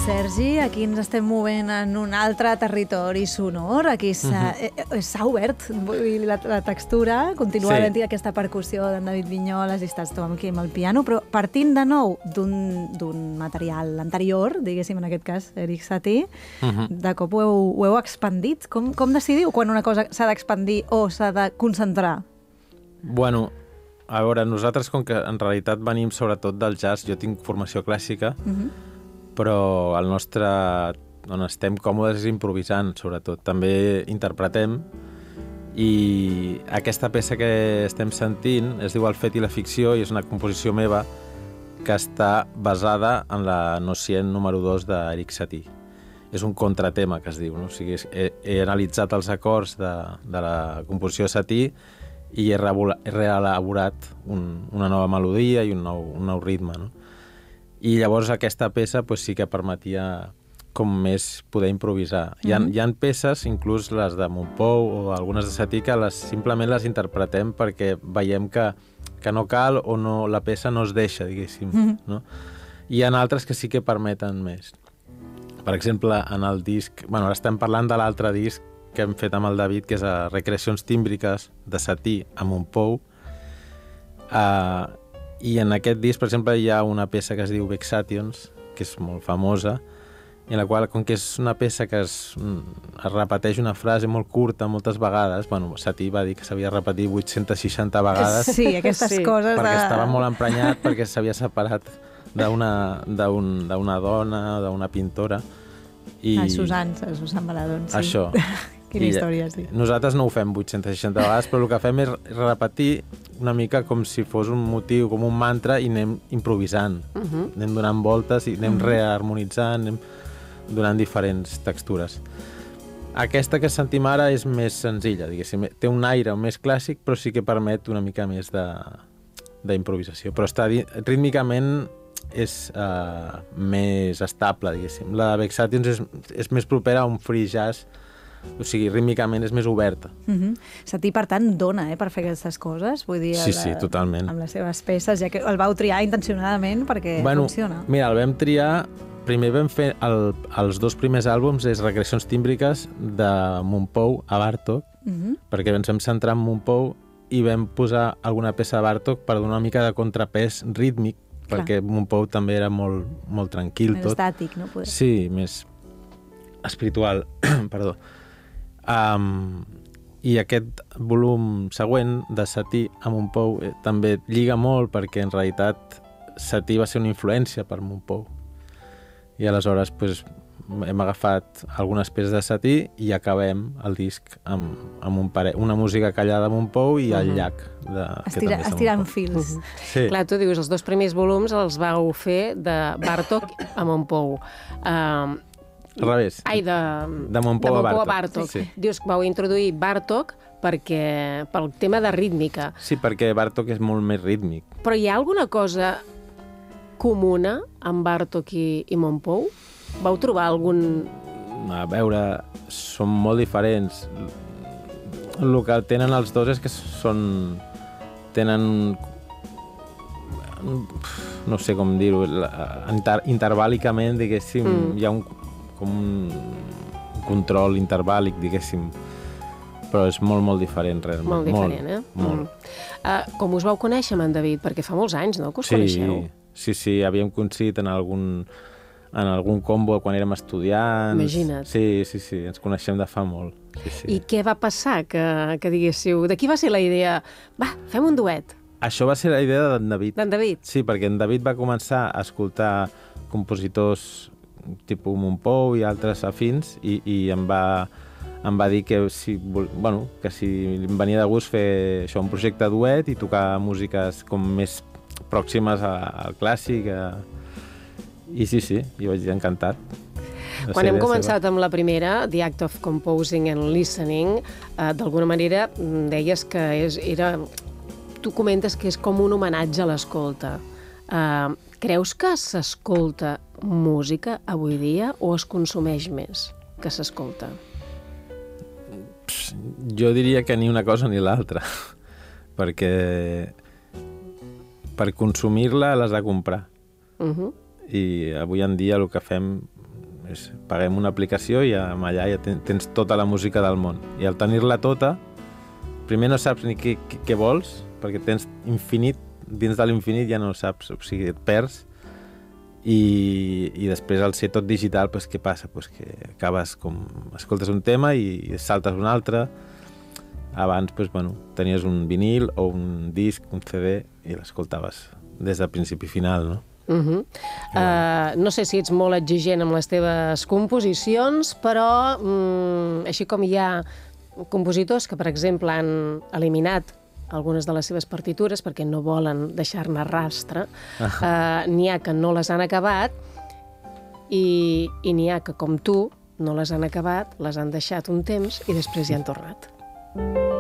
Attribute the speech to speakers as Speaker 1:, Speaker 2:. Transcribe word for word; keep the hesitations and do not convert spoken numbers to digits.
Speaker 1: Sergi, aquí ens estem movent en un altre territori sonor. Aquí s'ha uh-huh. eh, obert la, la textura, continua sí. havent-hi aquesta percussió d'en David Vinyoles i estàs tu aquí amb el piano, però partint de nou d'un material anterior, diguéssim en aquest cas, Erik Satie, uh-huh. de cop ho heu, ho heu expandit. Com, com decidiu quan una cosa s'ha d'expandir o s'ha de concentrar?
Speaker 2: Bueno, a veure, nosaltres com que en realitat venim sobretot del jazz, jo tinc formació clàssica, uh-huh. però el nostre, on estem còmodes és improvisant, sobretot. També interpretem i aquesta peça que estem sentint es diu El fet i la ficció i és una composició meva que està basada en la Nocient número dos d'Erik Satie. És un contratema, que es diu, no? O sigui, he, he analitzat els acords de, de la composició de Satie i he reelaborat un, una nova melodia i un nou, un nou ritme, no? I llavors aquesta peça pues, sí que permetia com més poder improvisar. Mm-hmm. Hi, ha, hi ha peces, inclús les de Montpou o algunes de Satie, que les, simplement les interpretem perquè veiem que, que no cal o no, la peça no es deixa, diguéssim. Mm-hmm. No? I hi ha altres que sí que permeten més. Per exemple, en el disc... Bueno, ara estem parlant de l'altre disc que hem fet amb el David, que és a Recreacions tímbriques de Satie a Montpou. Uh, I en aquest disc, per exemple, hi ha una peça que es diu Vexations, que és molt famosa, en la qual, com que és una peça que es, es repeteix una frase molt curta moltes vegades, bueno, Satie va dir que s'havia repetit vuit-centes seixanta vegades.
Speaker 1: Sí, aquestes sí. coses
Speaker 2: perquè
Speaker 1: de...
Speaker 2: estava molt emprenyat, perquè s'havia separat d'una d'un, d'una dona, d'una pintora. I...
Speaker 1: Ah, Susan, Susan Baladón, sí.
Speaker 2: Això.
Speaker 1: Quina I història, sí.
Speaker 2: Nosaltres no ho fem vuit-centes seixanta vegades, però el que fem és repetir una mica com si fos un motiu, com un mantra, i anem improvisant. Uh-huh. Anem donant voltes i anem uh-huh. reharmonitzant, anem donant diferents textures. Aquesta que sentim ara és més senzilla, diguéssim. Té un aire més clàssic, però sí que permet una mica més d'improvisació. Però està rítmicament és uh, més estable, diguéssim. La Vexations és, és més propera a un free jazz, o sigui, rítmicament és més oberta.
Speaker 1: Uh-huh. Satie, per tant, dona eh, per fer aquestes coses, vull dir,
Speaker 2: sí, sí, totalment.
Speaker 1: amb les seves peces, ja que el vau triar intencionadament perquè
Speaker 2: bueno,
Speaker 1: funciona.
Speaker 2: Mira, el vam triar, primer vam fer el, els dos primers àlbums, és Recreacions tímbriques de Montpou a Bartók, uh-huh. perquè ens vam centrar en Montpou i vam posar alguna peça de Bartók per donar una mica de contrapès rítmic, clar. Perquè Montpou també era molt, molt tranquil
Speaker 1: més
Speaker 2: tot.
Speaker 1: Més estàtic, no? Poder.
Speaker 2: Sí, més espiritual, perdó. Um, i aquest volum següent de Satie a Montpou eh, també lliga molt perquè en realitat Satie va ser una influència per Montpou i aleshores pues, hem agafat algunes peces de Satie i acabem el disc amb, amb un pare... una música callada a Montpou i el llac de,
Speaker 1: Estira,
Speaker 2: que també
Speaker 1: estirant fils.
Speaker 3: Uh-huh. Sí. Clar, tu dius, els dos primers volums els vau fer de Bartók a Montpou. Uh,
Speaker 2: Al revés.
Speaker 3: Ai, de,
Speaker 2: de Montpou,
Speaker 3: de Montpou
Speaker 2: a
Speaker 3: a Bartók.
Speaker 2: Sí.
Speaker 3: Dius que vau introduir Bartók perquè, pel tema de rítmica.
Speaker 2: Sí, perquè Bartók és molt més rítmic.
Speaker 3: Però hi ha alguna cosa comuna amb Bartók i, i Montpou? Vau trobar algun...
Speaker 2: A veure, són molt diferents. El que tenen els dos és que són... tenen... no sé com dir-ho, inter, intervàlicament, diguéssim, mm. hi ha un, com un control intervàlic, diguéssim, però és molt, molt diferent, realment.
Speaker 3: Molt diferent,
Speaker 2: molt,
Speaker 3: eh?
Speaker 2: Molt.
Speaker 3: Mm. Uh, com us vau conèixer amb en David? Perquè fa molts anys, no?, que us
Speaker 2: sí,
Speaker 3: coneixeu.
Speaker 2: Sí, sí, havíem coincidit en algun, en algun combo quan érem estudiants.
Speaker 3: Imagina't.
Speaker 2: Sí, sí, sí, ens coneixem de fa molt. Sí, sí.
Speaker 3: I què va passar que, que diguéssiu? De qui va ser la idea? Va, fem un duet.
Speaker 2: Això va ser la idea d'en David.
Speaker 3: D'en David?
Speaker 2: Sí, perquè en David va començar a escoltar compositors tipus Montpou i altres afins i, i em, va, em va dir que si, bueno, que si em venia de gust fer això, un projecte duet i tocar músiques com més pròximes a, al clàssic. A... I sí, sí, jo vaig dir encantat.
Speaker 3: Quan hem començat seva. amb la primera, The Act of Composing and Listening, eh, d'alguna manera deies que és, era... Tu comentes que és com un homenatge a l'escolta. Uh, creus que s'escolta música avui dia o es consumeix més que s'escolta?
Speaker 2: Jo diria que ni una cosa ni l'altra, perquè per consumir-la l'has de comprar. Uh-huh. I avui en dia el que fem és, paguem una aplicació i allà ja tens tota la música del món. I al tenir-la tota, primer no saps ni què, què, què vols, perquè tens infinit, dins de l'infinit ja no saps, o sigui, et perds. I, i després al ser tot digital, pues, què passa? Pues que acabes com... escoltes un tema i saltes un altre. Abans pues, bueno, tenies un vinil o un disc, un C D, i l'escoltaves des del principi final, no?
Speaker 3: Uh-huh. uh, no sé si ets molt exigent amb les teves composicions, però um, així com hi ha compositors que, per exemple, han eliminat algunes de les seves partitures perquè no volen deixar-ne rastre, uh, n'hi ha que no les han acabat i, i n'hi ha que, com tu, no les han acabat, les han deixat un temps i després hi han tornat.